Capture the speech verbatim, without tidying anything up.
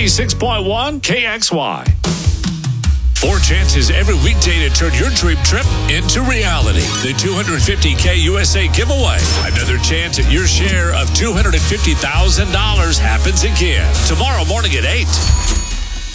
ninety-six point one K X Y. Four chances every weekday to turn your dream trip into reality. The two hundred fifty K U S A giveaway. Another chance at your share of two hundred fifty thousand dollars happens again tomorrow morning at eight.